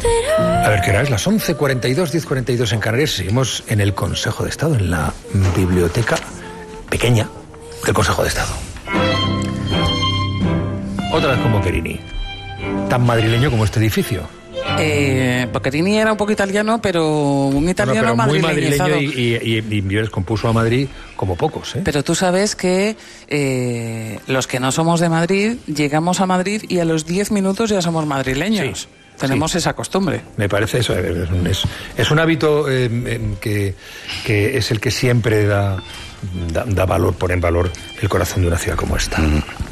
A ver, ¿qué hora es? Las 11:42, 10:42 en Canarias. Seguimos en el Consejo de Estado, en la biblioteca pequeña del Consejo de Estado. Otra vez con Boccherini. Tan madrileño como este edificio. Boccherini era un poco italiano, pero un italiano muy madrileño y les compuso a Madrid como pocos, ¿eh? Pero tú sabes que los que no somos de Madrid llegamos a Madrid y a los 10 minutos ya somos madrileños. Sí. Tenemos esa costumbre. Me parece eso. Es un hábito que es el que siempre da valor, pone en valor el corazón de una ciudad como esta.